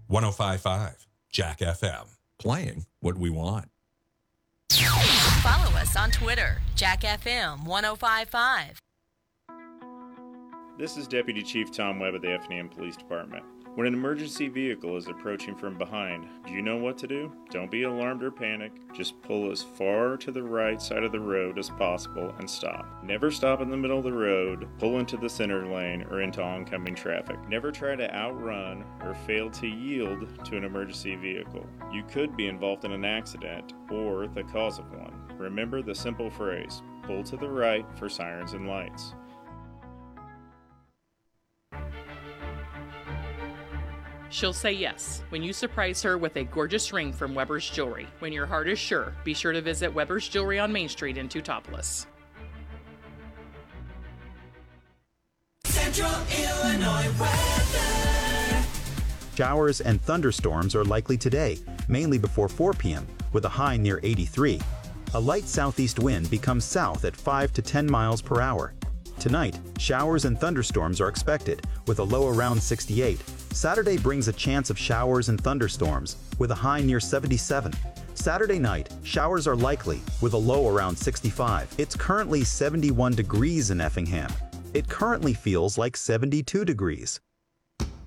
105.5 Jack FM. Playing what we want. Follow us on Twitter, Jack FM 1055. This is Deputy Chief Tom Webb of the Effingham Police Department. When an emergency vehicle is approaching from behind, do you know what to do? Don't be alarmed or panic. Just pull as far to the right side of the road as possible and stop. Never stop in the middle of the road, pull into the center lane, or into oncoming traffic. Never try to outrun or fail to yield to an emergency vehicle. You could be involved in an accident or the cause of one. Remember the simple phrase, pull to the right for sirens and lights. She'll say yes when you surprise her with a gorgeous ring from Weber's Jewelry. When your heart is sure, be sure to visit Weber's Jewelry on Main Street in Teutopolis. Central Illinois weather. Showers and thunderstorms are likely today, mainly before 4 p.m., with a high near 83. A light southeast wind becomes south at 5 to 10 miles per hour. Tonight, showers and thunderstorms are expected, with a low around 68. Saturday brings a chance of showers and thunderstorms, with a high near 77. Saturday night, showers are likely, with a low around 65. It's currently 71 degrees in Effingham. It currently feels like 72 degrees.